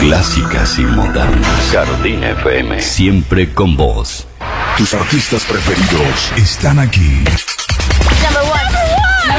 Clásicas y modernas. Carolina FM. Siempre con vos. Tus artistas preferidos están aquí. Number one.